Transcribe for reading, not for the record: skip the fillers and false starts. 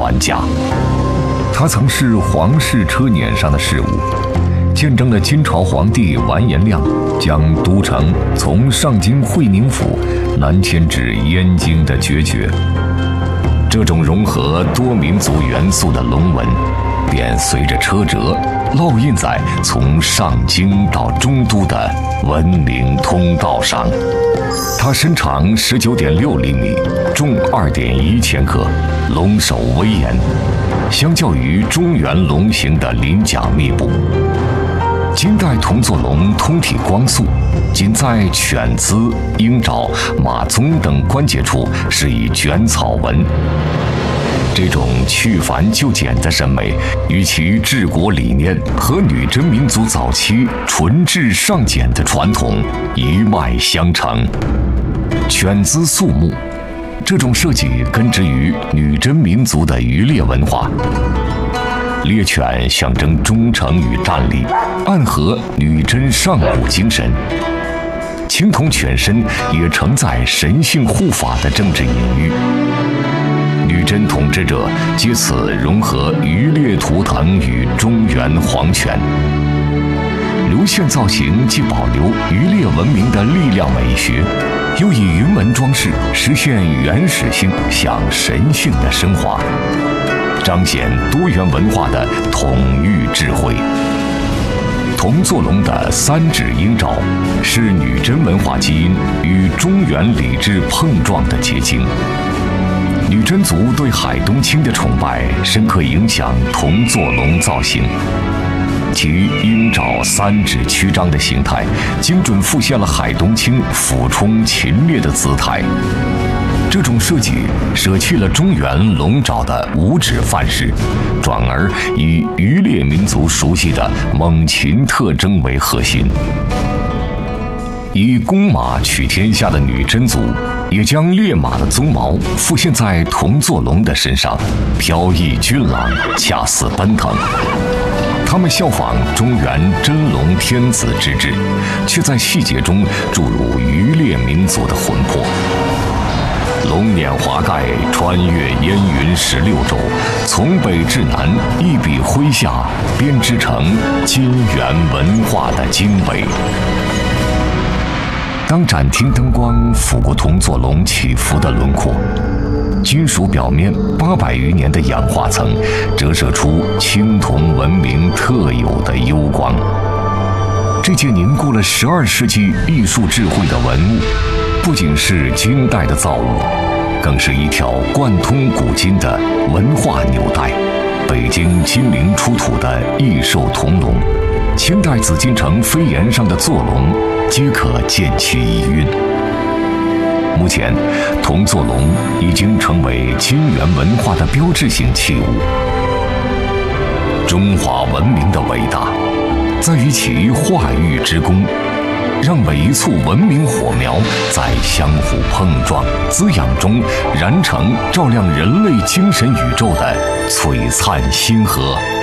玩家。它曾是皇室车辇上的事物，见证了金朝皇帝完颜亮将都城从上京会宁府南迁至燕京的决绝。这种融合多民族元素的龙纹，便随着车辙烙印在从上京到中都的文明通道上。它身长19.6厘米，重2.1千克，龙首威严。相较于中原龙形的鳞甲密布，金代铜座龙通体光素，仅在犬姿、鹰爪、马鬃等关节处是以卷草纹。这种去繁就简的审美，与其治国理念和女真民族早期纯质尚简的传统一脉相承。犬姿肃穆，这种设计根植于女真民族的渔猎文化。猎犬象征忠诚与战力，暗合女真上古精神。青铜犬身也承载神性护法的政治隐喻。女真统治者借此融合渔猎图腾与中原皇权。流线造型既保留渔猎文明的力量美学，又以云纹装饰实现原始性向神性的升华，彰显多元文化的统御智慧。铜座龙的3指鹰爪是女真文化基因与中原礼制碰撞的结晶。女真族对海东青的崇拜深刻影响铜座龙造型，其鹰爪3指曲张的形态，精准复现了海东青俯冲擒猎的姿态。这种设计舍弃了中原龙爪的5指范式，转而以渔猎民族熟悉的猛禽特征为核心。以公马取天下的女真族，也将烈马的鬃毛复现在铜座龙的身上，飘逸俊朗，恰似奔腾。他们效仿中原真龙天子之制，却在细节中注入渔猎民族的魂魄。龙辇华盖，穿越烟云16州，从北至南，一笔挥下，编织成金元文化的经纬。当展厅灯光拂过铜座龙起伏的轮廓，金属表面800余年的氧化层折射出青铜文明特有的幽光。这件凝固了12世纪艺术智慧的文物，不仅是金代的造物，更是一条贯通古今的文化纽带。北京金陵出土的异兽铜龙，清代紫禁城飞檐上的座龙，皆可见其遗韵。目前，铜座龙已经成为金元文化的标志性器物。中华文明的伟大，在于其化育之功，让每一簇文明火苗在相互碰撞、滋养中燃成照亮人类精神宇宙的璀璨星河。